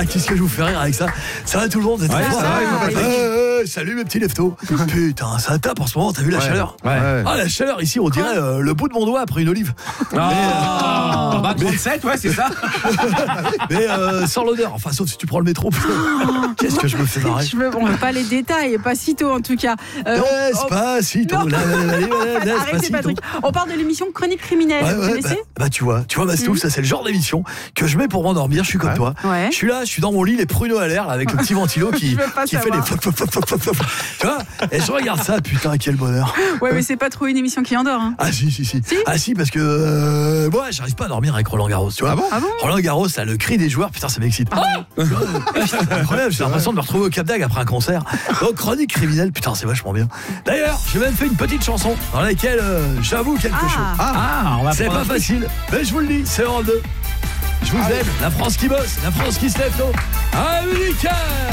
qu'est-ce que je vous fais rire avec ça? Ça va tout le monde? Salut mes petits leftos. Putain, ça tape en ce moment, t'as vu la chaleur? Ah, la chaleur ici, on dirait le bout de mon doigt après une olive. 37, ouais, c'est ça. Mais sans l'odeur, enfin, sauf si tu prends le métro. Qu'est-ce que je me fais marrer? On veut pas les détails, pas si tôt en tout cas. Despacito. Arrêtez Patrick. On parle de l'émission Chronique criminelle. Vous connaissez? Tu vois Mastou, ça c'est le genre d'émission que je mets pour m'endormir. Je suis comme toi. Je suis là, je suis dans mon lit, les pruneaux à l'air là, avec le petit ventilo qui fait des tu vois? Et je regarde ça, putain, quel bonheur. Ouais, mais c'est pas trop une émission qui endort. Hein. Ah si. Ah si, parce que moi, j'arrive pas à dormir avec Roland Garros, tu vois. Ah bon Roland Garros, là, le cri des joueurs, putain, ça m'excite. C'est incroyable, j'ai l'impression de me retrouver au Cap d'Agde après un concert. Donc, Chronique criminelle, putain, c'est vachement bien. D'ailleurs, j'ai même fait une petite chanson dans laquelle j'avoue quelque chose. C'est pas facile, mais je vous le dis, c'est Europe 2. Je vous aime, la France qui bosse, la France qui se lève tôt. Américain!